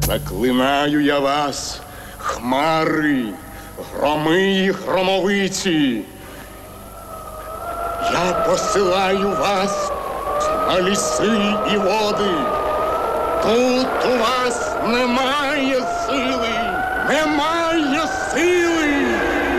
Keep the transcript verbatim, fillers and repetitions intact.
Заклинаю я вас, хмари, громи і хромовиці. Я посилаю вас на ліси і води. Тут у вас немає сили, немає сили.